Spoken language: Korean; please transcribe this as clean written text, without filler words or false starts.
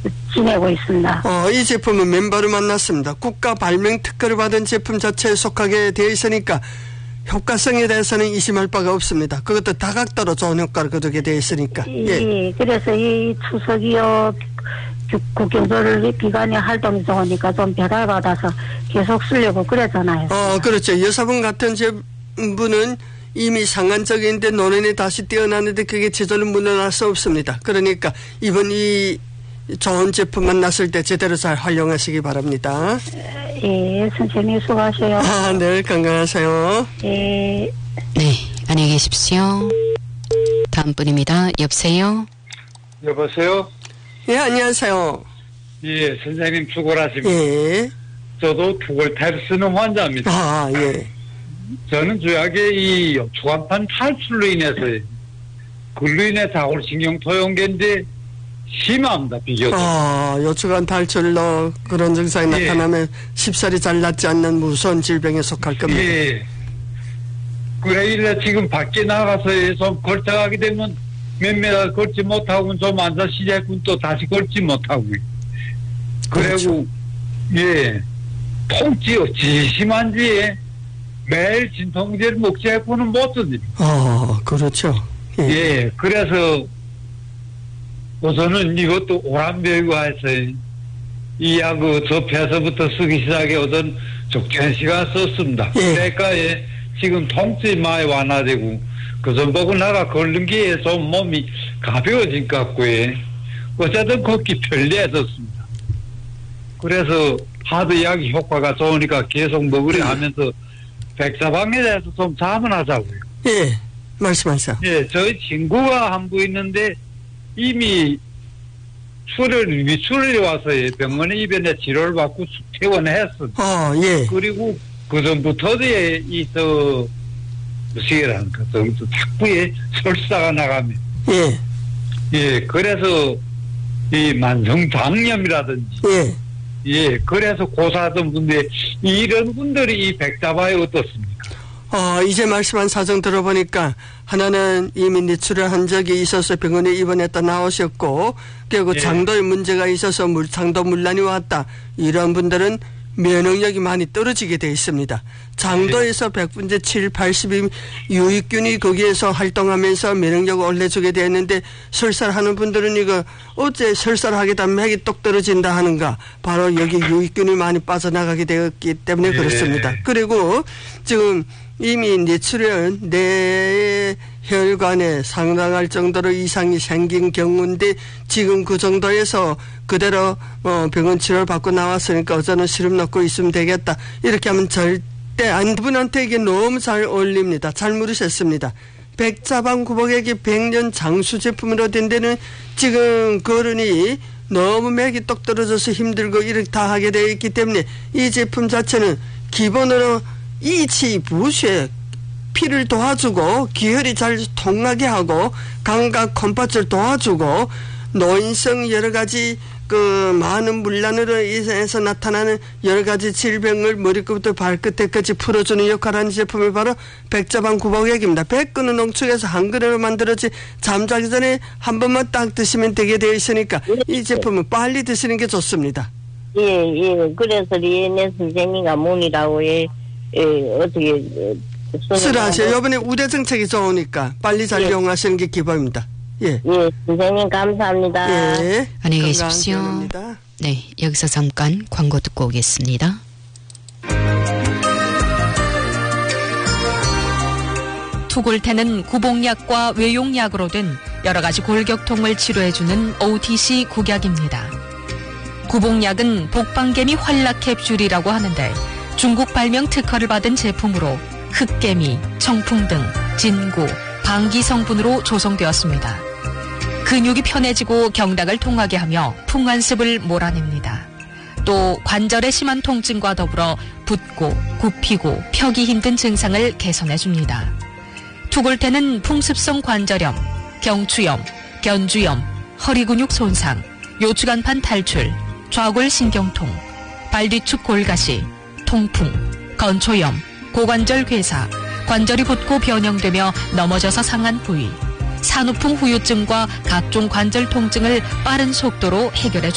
지내고 있습니다. 이 제품은 멤버를 만났습니다. 국가 발명 특허를 받은 제품 자체에 속하게 되어 있으니까 효과성에 대해서는 의심할 바가 없습니다. 그것도 다각도로 좋은 효과를 거두게 되어 있으니까. 예. 그래서 이 추석이요 국경절 기간에 활동이 좋으니까 좀 배달받아서 계속 쓰려고 그랬잖아요. 그렇죠. 여사분 같은 분은 이미 상한적인데 논란이 다시 뛰어나는데 그게 저절로 물러날 수 없습니다. 그러니까 이번 이 좋은 제품 만났을 때 제대로 잘 활용하시기 바랍니다. 예, 선생님 수고하세요. 네, 건강하세요. 예. 네, 안녕히 계십시오. 다음 분입니다. 여보세요? 여보세요? 예, 안녕하세요. 예, 선생님 수고하십니다. 예. 저도 투골타를 쓰는 환자입니다. 예. 저는 주약에 이 초간판 탈출로 인해서 그로 인해 자골신경 토용계인데 심합니다. 비교적. 요추간 탈출로 그런 증상이 나타나면 쉽사리 잘 낫지 않는 무서운 질병에 속할 겁니다. 예. 그래 지금 밖에 나가서 좀 걸쳐가게 되면 몇 메달 걷지 못하고 좀 앉아 시작군 또 다시 걷지 못하고. 그리고 예. 통증이 어찌 심한지 매일 진통제를 먹지 않고는 못 드립니다. 그렇죠. 예. 그래서 우선은 이것도 오란별과 해서 이 약을 접해서부터 쓰기 시작해 오던 적정한 시간 썼습니다. 대가에 지금 통증이 많이 완화되고 그 전보고 나가 걸른 게 좀 몸이 가벼워진 것 같고 어쨌든 걷기 편리해졌습니다. 그래서 하드 약이 효과가 좋으니까 계속 먹으려 하면서 백사방에 대해서 좀 자문하자고요. 예, 말씀하세요. 예, 저희 친구가 한 분 있는데 이미 위출이 와서 병원에 입원해 치료를 받고 퇴원했습니다. 예. 그리고 그 전부터도 무시라는 것, 탁부에 설사가 나가면. 예, 그래서 이 만성장염이라든지. 예, 그래서 고사하던 분들, 이런 분들이 이 백자바에 어떻습니까? 이제 말씀한 사정 들어보니까 하나는 이미 뇌출을 한 적이 있어서 병원에 입원했다 나오셨고 그리고 장도에 문제가 있어서 장도 문란이 왔다. 이런 분들은 면역력이 많이 떨어지게 되어 있습니다. 장도에서 100분의 7, 80이 유익균이 거기에서 활동하면서 면역력을 올려주게 되었는데 설사하는 분들은 이거 어째 설사하게 되면 맥이 똑 떨어진다 하는가. 바로 여기 유익균이 많이 빠져나가게 되었기 때문에 그렇습니다. 그리고 지금 이미 뇌출혈은 뇌 혈관에 상당할 정도로 이상이 생긴 경우인데 지금 그 정도에서 그대로 병원 치료를 받고 나왔으니까 어제는 시름 넣고 있으면 되겠다. 이렇게 하면 절대 안 분한테 이게 너무 잘 어울립니다. 잘 물으셨습니다. 백자방 구복액이 100년 장수 제품으로 된 데는 지금 거른이 너무 맥이 똑 떨어져서 힘들고 이렇게 다 하게 되어 있기 때문에 이 제품 자체는 기본으로 이치 부수에 피를 도와주고 기혈이 잘 통하게 하고 감각 컴파츠를 도와주고 노인성 여러 가지 그 많은 문란으로 인해서 나타나는 여러 가지 질병을 머리끝부터 발끝에까지 풀어주는 역할을 하는 제품이 바로 백자방 구복액입니다. 100근을 농축해서 한 그릇으로 만들어지 잠자기 전에 한 번만 딱 드시면 되게 되어 있으니까 이 제품은 빨리 드시는 게 좋습니다. 예. 그래서 리에네 선생님과 문이라고 어떻게 쓰라하세요. 이번에 우대 정책이 좋으니까 빨리 잘 이용하시는 게 기본입니다. 예, 선생님 감사합니다. 예, 안녕히 계십시오. 건강합니다. 네, 여기서 잠깐 광고 듣고 오겠습니다. 투골테는 구복약과 외용약으로 된 여러 가지 골격통을 치료해주는 OTC 국약입니다. 구복약은 복방개미 활락캡슐이라고 하는데 중국 발명 특허를 받은 제품으로 흑개미, 청풍 등 진구, 방기 성분으로 조성되었습니다. 근육이 편해지고 경락을 통하게 하며 풍한습을 몰아냅니다. 또 관절의 심한 통증과 더불어 붓고 굽히고 펴기 힘든 증상을 개선해줍니다. 투골테는 풍습성 관절염, 경추염, 견주염, 허리근육 손상, 요추간판 탈출, 좌골신경통, 발뒤축 골가시, 통풍, 건초염, 고관절 괴사, 관절이 붓고 변형되며 넘어져서 상한 부위, 산후풍 후유증과 각종 관절 통증을 빠른 속도로 해결해 줍니다.